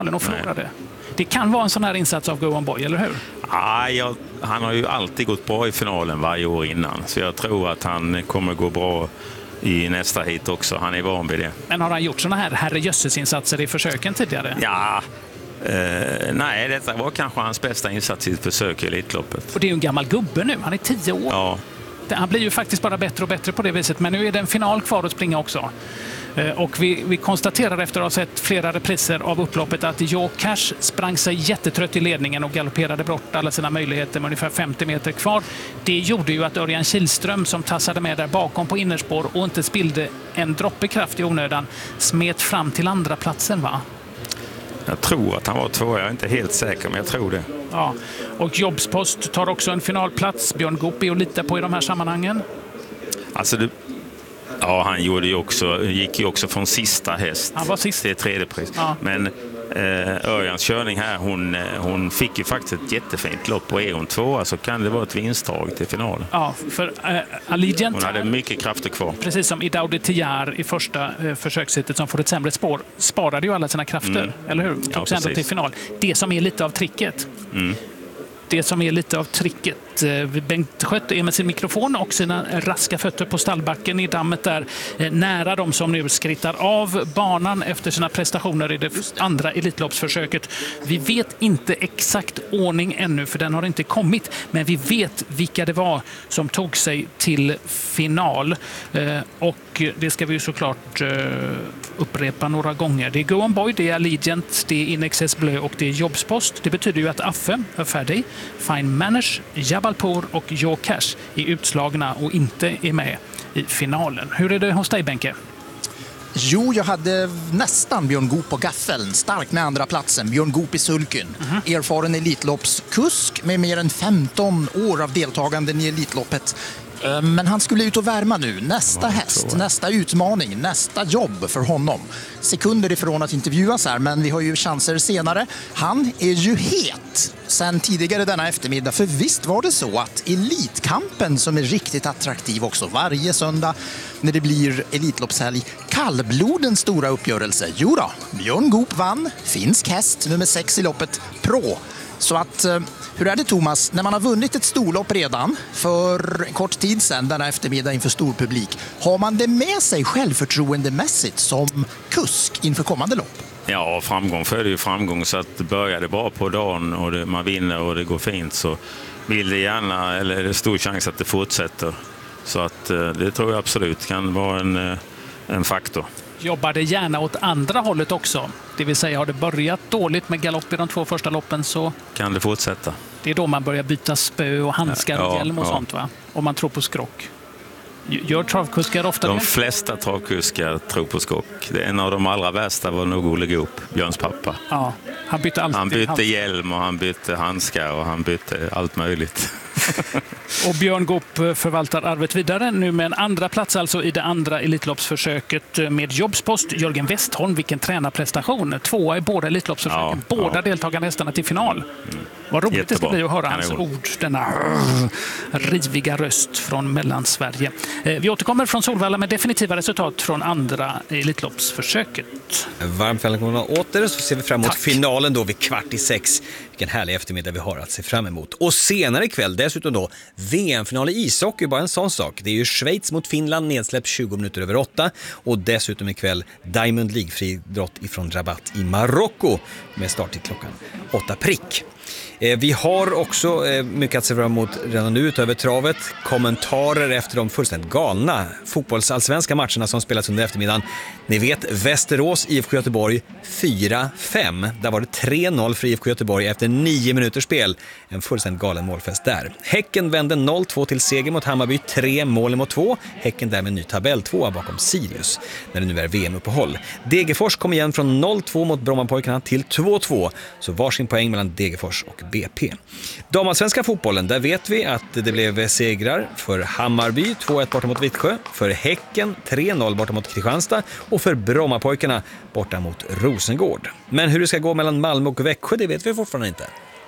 och förlorade. Det kan vara en sån här insats av Go On Boy, eller hur? Han har ju alltid gått bra i finalen varje år innan. Så jag tror att han kommer gå bra i nästa hit också. Han är van vid det. Men har han gjort såna här herrejösses-insatser i försöken tidigare? Ja, nej, detta var kanske hans bästa insats i ett försök i Elitloppet. Och det är ju en gammal gubbe nu, han är 10 år. Ja. Han blir ju faktiskt bara bättre och bättre på det viset, men nu är det en final kvar att springa också. Och vi konstaterar efter att ha sett flera repriser av upploppet att Joe Cash sprang sig jättetrött i ledningen och galopperade bort alla sina möjligheter med ungefär 50 meter kvar. Det gjorde ju att Örjan Kihlström, som tassade med där bakom på innerspår och inte spillde en droppe kraft i onödan, smet fram till andra platsen, va? Jag tror att han var 2, jag är inte helt säker, men jag tror det. Ja, och Jobspost tar också en finalplats. Björn Goop är att lita på i de här sammanhangen. Alltså han gick ju också från sista häst. Han var sist. Det är tredje pris. Ja. Men Örjans körning här, hon fick ju faktiskt ett jättefint lopp, och är hon 2 så kan det vara ett vinstdrag till finalen. Ja, för Allegiant, hon hade mycket krafter kvar. Precis som Idaudi Tijar i första försökssättet som får ett sämre spår, sparade ju alla sina krafter, eller hur? Tog sig ändå till final. Det som är lite av tricket. Det som är lite av tricket. Bengt Schött är med sin mikrofon och sina raska fötter på stallbacken i dammet där, nära de som nu skrittar av banan efter sina prestationer i det andra Elitloppsförsöket. Vi vet inte exakt ordning ännu, för den har inte kommit, men vi vet vilka det var som tog sig till final. Och det ska vi ju såklart upprepa några gånger. Det är Go On Boy, det är Allegiant, det är In Excess Bleu och det är Jobspost. Det betyder ju att Affe, Färdig, Fine Manners, Jabalpur och Joe Cash är utslagna och inte är med i finalen. Hur är det hos dig, Benke? Jo, jag hade nästan Björn Goop på gaffeln. Starkt med andra platsen. Björn Goop i sulken. Erfaren elitloppskusk med mer än 15 år av deltagande i Elitloppet. Men han skulle ut och värma nu. Nästa häst, nästa utmaning, nästa jobb för honom. Sekunder ifrån att intervjuas här, men vi har ju chanser senare. Han är ju het sen tidigare denna eftermiddag. För visst var det så att Elitkampen, som är riktigt attraktiv också varje söndag när det blir Elitloppshelg, kallblodens stora uppgörelse. Jo då, Björn Goop vann. Finsk häst, nummer 6 i loppet, Pro. Så att, hur är det, Thomas, när man har vunnit ett storlopp redan för en kort tid sedan denna eftermiddag inför stor publik, har man det med sig självförtroendemässigt som kusk inför kommande lopp? Ja, framgång föder ju framgång, så att börjar det bra på dagen och man vinner och det går fint, så vill det gärna, eller är det stor chans att det fortsätter. Så att det tror jag absolut kan vara en faktor. Jobbar det gärna åt andra hållet också? Det vill säga, har det börjat dåligt med galopp i de 2 första loppen, så kan det fortsätta. Det är då man börjar byta spö och handskar och hjälm och sånt, va? Om man tror på skrock. Gör travkuskar ofta de det? Flesta travkuskar tror på skrock. Det är en av de allra värsta var nog Olle Goop, Björns pappa. Ja, han bytte alltid. Han bytte hjälm och han bytte handskar och han bytte allt möjligt. Och Björn Goop förvaltar arvet vidare nu med en andra plats, alltså i det andra Elitloppsförsöket med Jobspost. Jörgen Westholm, vilken tränarprestation. 2 i båda Elitloppsförsöken. Båda deltagarna hästarna till final. Vad roligt det ska bli att höra hans ord. Denna riviga röst från Mellansverige. Vi återkommer från Solvalla med definitiva resultat från andra Elitloppsförsöket. Varmt välkomna åter, så ser vi fram emot finalen då vid 5:15. Vilken härlig eftermiddag vi har att se fram emot. Och senare ikväll dessutom då VM-final i ishockey, bara en sån sak. Det är ju Schweiz mot Finland, nedsläpp 20 minuter över 8. Och dessutom ikväll Diamond League-friidrott ifrån Rabat i Marocko med start till klockan 8 prick. Vi har också mycket att se fram emot redan nu utöver travet. Kommentarer efter de fullständigt galna fotbollsallsvenska matcherna som spelas under eftermiddagen. Ni vet, Västerås IFK Göteborg 4-5. Där var det 3-0 för IFK Göteborg efter 9 minuters spel. En fullständigt galen målfest där. Häcken vände 0-2 till seger mot Hammarby, 3 mål mot 2. Häcken där med ny tabell 2 bakom Sirius när det nu är VM-uppehåll. Degerfors kom igen från 0-2 mot Brommapojkarna till 2-2. Så varsin poäng mellan Degerfors och BP. Damallsvenska fotbollen, där vet vi att det blev segrar för Hammarby 2-1 borta mot Vittsjö, för Häcken 3-0 borta mot Kristianstad och för Brommapojkarna borta mot Rosengård. Men hur det ska gå mellan Malmö och Växjö, det vet vi fortfarande inte.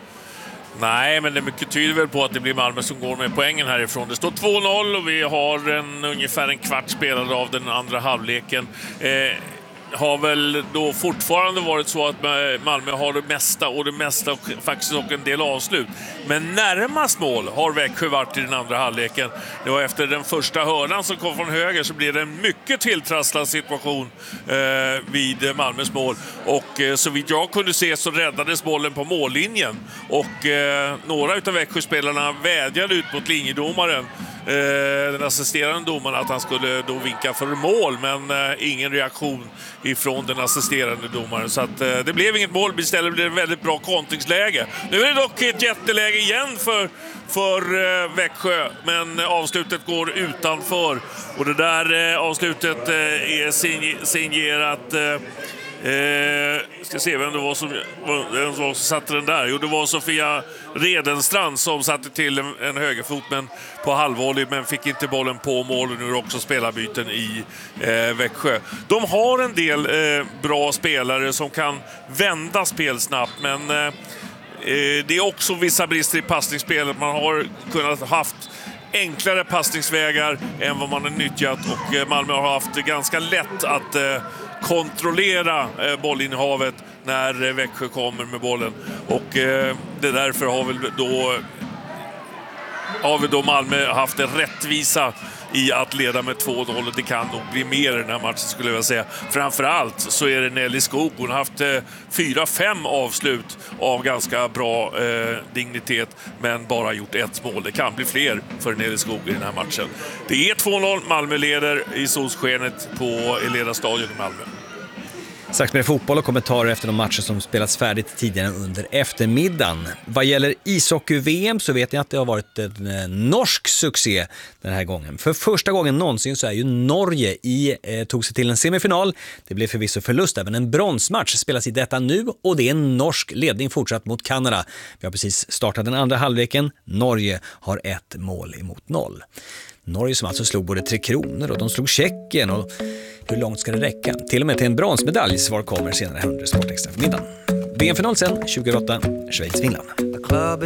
Nej, men det är mycket tyder väl på att det blir Malmö som går med poängen härifrån. Det står 2-0 och vi har ungefär en kvart spelad av den andra halvleken. har väl då fortfarande varit så att Malmö har det mesta och faktiskt också en del avslut. Men närmast mål har Växjö varit i den andra halvleken. Det var efter den första hörnan som kom från höger, så blev det en mycket tilltrasslad situation vid Malmös mål. Och så vitt jag kunde se så räddades bollen på mållinjen. Och några utav Växjö-spelarna vädjade ut mot linjedomaren, den assisterande domaren, att han skulle då vinka för mål, men ingen reaktion ifrån den assisterande domaren. Så att det blev inget mål, istället blev det ett väldigt bra kontringsläge. Nu är det dock ett jätteläge igen för Växjö, men avslutet går utanför. Och det där avslutet är signerat... ska se vem det var som satte den där. Jo, det var Sofia Redenstrand som satte till en högerfot, men på halvvolley, men fick inte bollen på mål. Och nu är det också spelarbyten i Växjö. De har en del bra spelare som kan vända spel snabbt, men det är också vissa brister i passningsspelet. Man har kunnat haft enklare passningsvägar än vad man har nyttjat, och Malmö har haft ganska lätt att kontrollera bollinnehavet när Växjö kommer med bollen. Och det därför har vi då Malmö haft en rättvisa i att leda med 2-0. Det kan nog bli mer i den här matchen, skulle jag säga. Framförallt så är det Nelly Skog. Hon har haft 4-5 avslut av ganska bra dignitet, men bara gjort ett mål. Det kan bli fler för Nelly Skog i den här matchen. Det är 2-0. Malmö leder i solskenet på Eleda stadion i Malmö. Strax med fotboll och kommentarer efter de matcher som spelats färdigt tidigare under eftermiddagen. Vad gäller ishockey-VM så vet jag att det har varit en norsk succé den här gången. För första gången någonsin så är ju Norge tog sig till en semifinal. Det blev förvisso förlust, även en bronsmatch spelas i detta nu, och det är en norsk ledning fortsatt mot Kanada. Vi har precis startat den andra halvleken. Norge har 1 mål emot 0. Norge som alltså slog både Tre Kronor och de slog Tjeckien, och hur långt ska det räcka? Till och med till en bronsmedalj. Svar kommer senare under Sportextra för middagen. VM-final sen 2008, Schweiz-Finland.